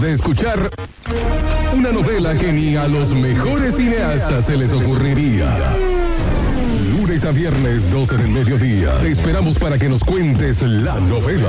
de escuchar una novela que ni a los mejores cineastas se les ocurriría. Lunes a viernes, 12 del mediodía. Te esperamos para que nos cuentes la novela.